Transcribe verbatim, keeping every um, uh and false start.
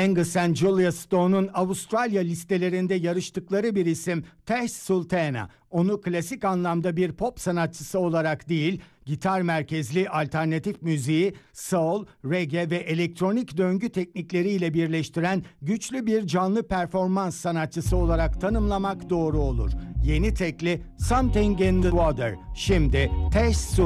Angus and Julia Stone'un Avustralya listelerinde yarıştıkları bir isim Tesh Sultana. Onu klasik anlamda bir pop sanatçısı olarak değil, gitar merkezli alternatif müziği, soul, reggae ve elektronik döngü teknikleriyle birleştiren güçlü bir canlı performans sanatçısı olarak tanımlamak doğru olur. Yeni tekli Something in the Water. Şimdi Tesh Sultana.